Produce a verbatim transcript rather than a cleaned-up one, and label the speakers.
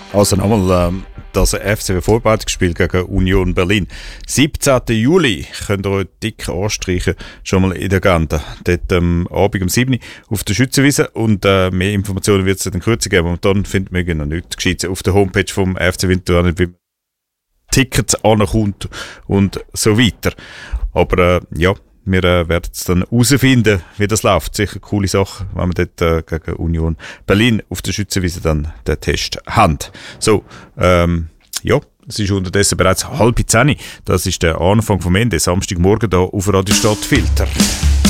Speaker 1: Also nochmal ähm, das F C W-Vorbereitungsspiel gegen Union Berlin. siebzehnten Juli könnt ihr euch dick anstreichen, schon mal in der Agenda. Dort am ähm, Abend um sieben Uhr auf der Schützenwiese und äh, mehr Informationen wird es dann kürzer geben. Und dann findet man noch nichts Gescheites auf der Homepage vom F C Winterthur, wie man Tickets ankommt und so weiter. Aber äh, ja, wir äh, werden es dann herausfinden, wie das läuft. Sicher eine coole Sache, wenn wir dort äh, gegen Union Berlin auf der Schützenwiese dann den Test haben. So, ähm, ja, es ist unterdessen bereits halb zehn. Das ist der Anfang vom Ende. Samstagmorgen hier auf Radio Stadtfilter.